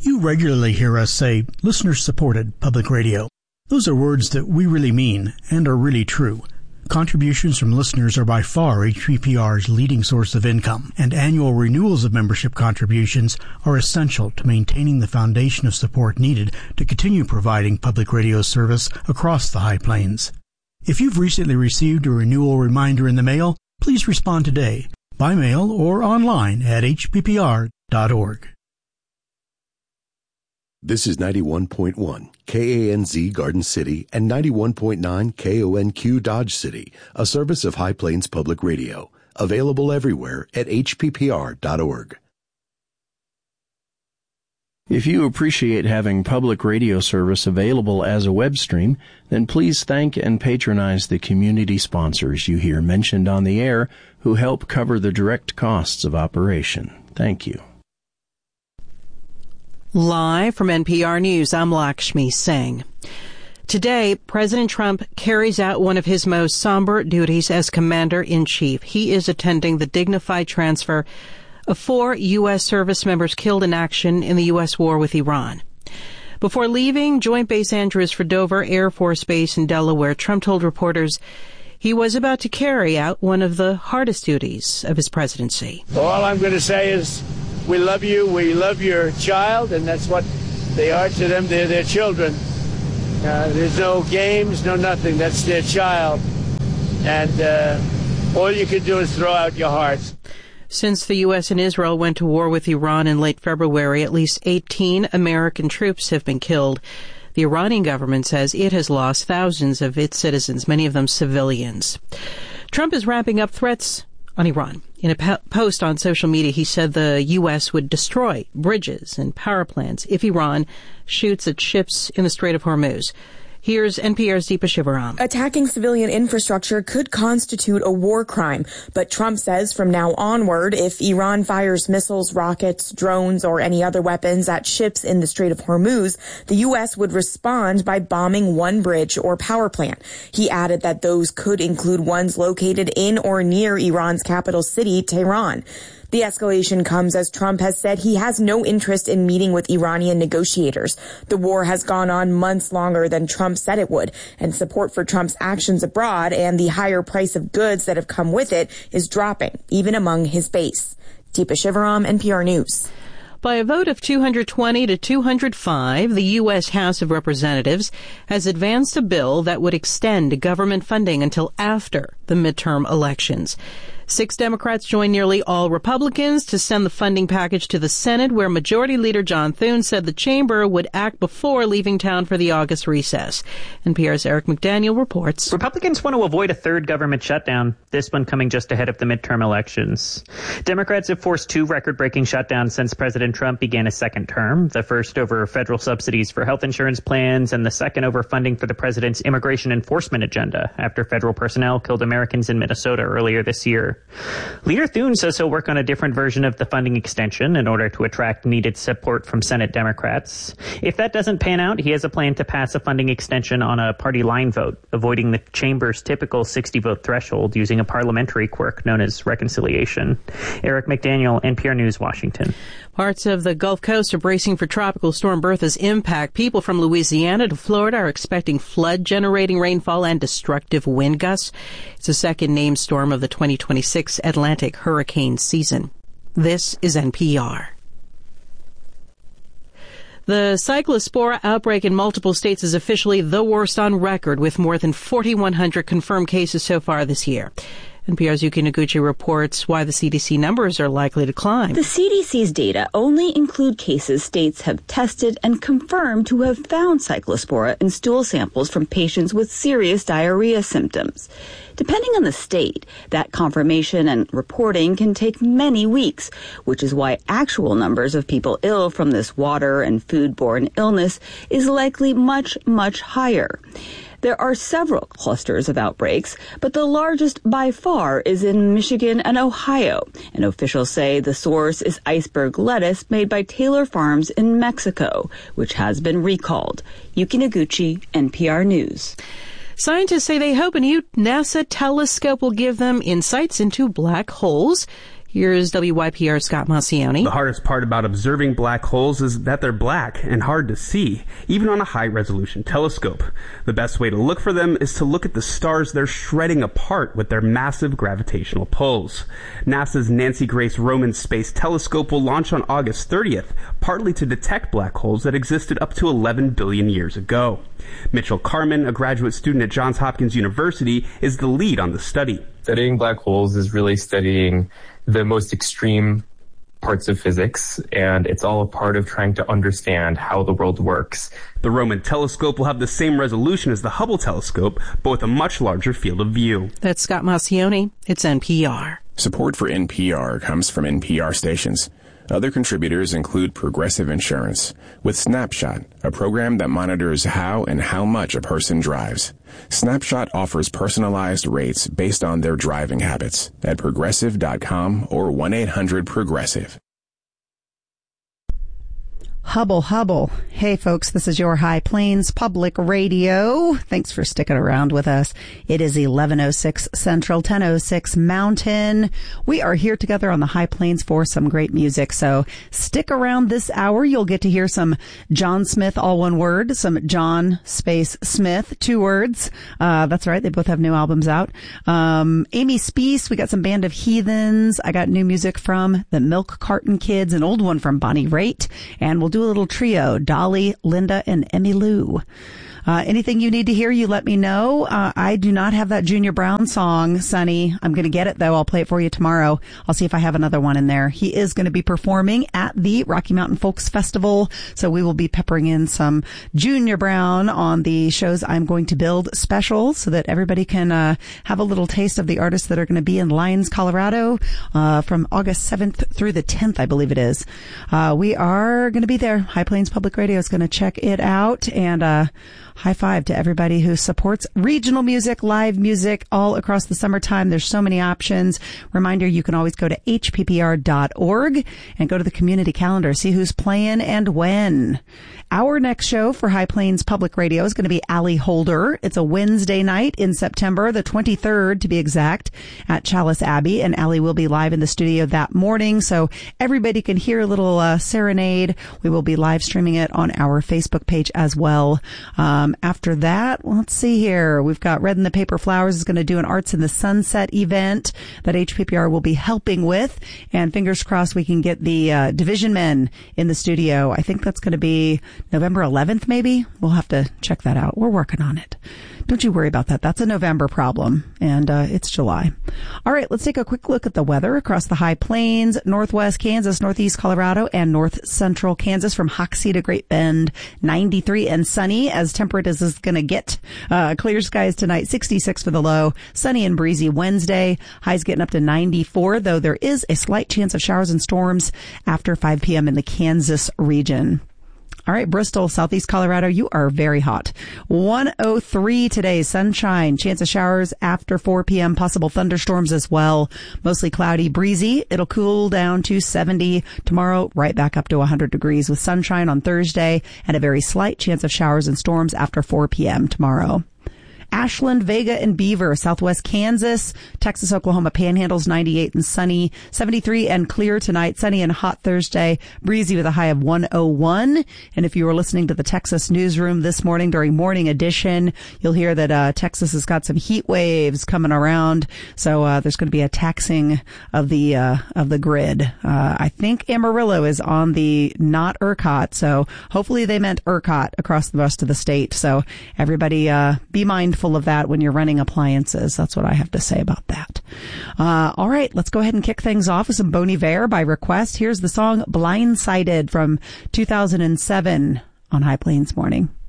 You regularly hear us say, listener-supported public radio. Those are words that we really mean and are really true. Contributions from listeners are by far HPPR's leading source of income, and annual renewals of membership contributions are essential to maintaining the foundation of support needed to continue providing public radio service across the High Plains. If you've recently received a renewal reminder in the mail, please respond today, by mail or online at hppr.org. This is 91.1 KANZ Garden City and 91.9 KONQ Dodge City, a service of High Plains Public Radio, available everywhere at hppr.org. If you appreciate having public radio service available as a web stream, then please thank and patronize the community sponsors you hear mentioned on the air who help cover the direct costs of operation. Thank you. Live from NPR News, I'm Lakshmi Singh. Today, President Trump carries out one of his most somber duties as Commander-in-Chief. He is attending the dignified transfer of 4 U.S. service members killed in action in the U.S. war with Iran. Before leaving Joint Base Andrews for Dover Air Force Base in Delaware, Trump told reporters he was about to carry out one of the hardest duties of his presidency. All I'm going to say is, we love you, we love your child, and that's what they are to them. They're their children. There's no games, no nothing. That's their child. And all you can do is throw out your hearts. Since the U.S. and Israel went to war with Iran in late February, at least 18 American troops have been killed. The Iranian government says it has lost thousands of its citizens, many of them civilians. Trump is ramping up threats on Iran. In a post on social media, he said the U.S. would destroy bridges and power plants if Iran shoots at ships in the Strait of Hormuz. Here's NPR's Deepa Shivaram. Attacking civilian infrastructure could constitute a war crime, but Trump says from now onward, if Iran fires missiles, rockets, drones, or any other weapons at ships in the Strait of Hormuz, the U.S. would respond by bombing one bridge or power plant. He added that those could include ones located in or near Iran's capital city, Tehran. The escalation comes as Trump has said he has no interest in meeting with Iranian negotiators. The war has gone on months longer than Trump said it would, and support for Trump's actions abroad and the higher price of goods that have come with it is dropping, even among his base. Deepa Shivaram, NPR News. By a vote of 220 to 205, the U.S. House of Representatives has advanced a bill that would extend government funding until after the midterm elections. 6 Democrats joined nearly all Republicans to send the funding package to the Senate, where Majority Leader John Thune said the chamber would act before leaving town for the August recess. NPR's Eric McDaniel reports. Republicans want to avoid a third government shutdown, this one coming just ahead of the midterm elections. Democrats have forced 2 record-breaking shutdowns since President Trump began his second term, the first over federal subsidies for health insurance plans and the second over funding for the president's immigration enforcement agenda after federal personnel killed Americans in Minnesota earlier this year. Leader Thune says he'll work on a different version of the funding extension in order to attract needed support from Senate Democrats. If that doesn't pan out, he has a plan to pass a funding extension on a party line vote, avoiding the chamber's typical 60-vote threshold using a parliamentary quirk known as reconciliation. Eric McDaniel, NPR News, Washington. Parts of the Gulf Coast are bracing for Tropical Storm Bertha's impact. People from Louisiana to Florida are expecting flood-generating rainfall and destructive wind gusts. It's the second named storm of the 2026 Atlantic hurricane season. This is NPR. The Cyclospora outbreak in multiple states is officially the worst on record, with more than 4,100 confirmed cases so far this year. NPR's Yuki Noguchi reports why the CDC numbers are likely to climb. The CDC's data only include cases states have tested and confirmed to have found Cyclospora in stool samples from patients with serious diarrhea symptoms. Depending on the state, that confirmation and reporting can take many weeks, which is why actual numbers of people ill from this water and foodborne illness is likely much, much higher. There are several clusters of outbreaks, but the largest by far is in Michigan and Ohio, and officials say the source is iceberg lettuce made by Taylor Farms in Mexico, which has been recalled. Yuki Noguchi, NPR News. Scientists say they hope a new NASA telescope will give them insights into black holes. Here's WYPR Scott Maucione. The hardest part about observing black holes is that they're black and hard to see, even on a high-resolution telescope. The best way to look for them is to look at the stars they're shredding apart with their massive gravitational pulls. NASA's Nancy Grace Roman Space Telescope will launch on August 30th, partly to detect black holes that existed up to 11 billion years ago. Mitchell Carman, a graduate student at Johns Hopkins University, is the lead on the study. Studying black holes is really studying the most extreme parts of physics, and it's all a part of trying to understand how the world works. The Roman telescope will have the same resolution as the Hubble telescope, but with a much larger field of view. That's Scott Maucione. It's NPR. Support for NPR comes from NPR stations. Other contributors include Progressive Insurance, with Snapshot, a program that monitors how and how much a person drives. Snapshot offers personalized rates based on their driving habits at Progressive.com or 1-800-PROGRESSIVE. Hubble. Hey folks, this is your High Plains Public Radio. Thanks for sticking around with us. It is 11:06 Central, 10:06 Mountain. We are here together on the High Plains for some great music. So stick around this hour. You'll get to hear some John Smith, all one word, some John space Smith, 2 words. That's right. They both have new albums out. Amy Speece, we got some Band of Heathens. I got new music from the Milk Carton Kids, an old one from Bonnie Raitt, and we'll do a little trio, Dolly, Linda, and Emmylou. Anything you need to hear, you let me know. I do not have that Junior Brown song, Sonny. I'm going to get it, though. I'll play it for you tomorrow. I'll see if I have another one in there. He is going to be performing at the Rocky Mountain Folks Festival, so we will be peppering in some Junior Brown on the shows I'm going to build special so that everybody can have a little taste of the artists that are going to be in Lyons, Colorado from August 7th through the 10th, I believe it is. We are going to be there. High Plains Public Radio is going to check it out, and high five to everybody who supports regional music, live music all across the summertime. There's so many options. Reminder, you can always go to hppr.org and go to the community calendar, see who's playing and when. Our next show for High Plains Public Radio is going to be Allie Holder. It's a Wednesday night in September, the 23rd to be exact, at Chalice Abbey, and Allie will be live in the studio that morning, so everybody can hear a little serenade. We will be live streaming it on our Facebook page as well. After that, let's see here. We've got Red and the Paper Flowers is going to do an Arts in the Sunset event that HPPR will be helping with. And fingers crossed we can get the Division Men in the studio. I think that's going to be November 11th, maybe. We'll have to check that out. We're working on it. Don't you worry about that. That's a November problem, and it's July. All right, let's take a quick look at the weather across the High Plains, northwest Kansas, northeast Colorado, and north central Kansas from Hoxie to Great Bend. 93 and sunny, as temperate as it's going to get. Clear skies tonight, 66 for the low. Sunny and breezy Wednesday. Highs getting up to 94, though there is a slight chance of showers and storms after 5 p.m. in the Kansas region. All right, Bristol, southeast Colorado, you are very hot. 103 today, sunshine, chance of showers after 4 p.m., possible thunderstorms as well. Mostly cloudy, breezy. It'll cool down to 70 tomorrow, right back up to 100 degrees with sunshine on Thursday and a very slight chance of showers and storms after 4 p.m. tomorrow. Ashland, Vega, and Beaver, southwest Kansas, Texas, Oklahoma panhandles, 98 and sunny, 73 and clear tonight, sunny and hot Thursday, breezy with a high of 101. And if you were listening to the Texas newsroom this morning during morning edition, you'll hear that Texas has got some heat waves coming around. So there's going to be a taxing of the grid. I think Amarillo is on the not ERCOT, so hopefully they meant ERCOT across the rest of the state. So everybody be mindful of that when you're running appliances. That's what I have to say about that. All right, let's go ahead and kick things off with some Bon Iver by request. Here's the song Blindsided from 2007 on High Plains Morning.